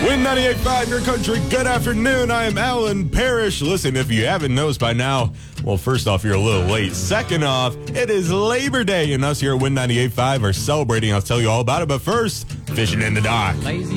Win 98.5, your country. Good afternoon. I am Alan Parrish. Listen, if you haven't noticed by now, well, first off, you're a little late. Second off, it is Labor Day, and us here at Win 98.5 are celebrating. I'll tell you all about it. But first, fishing in the dock. Lazy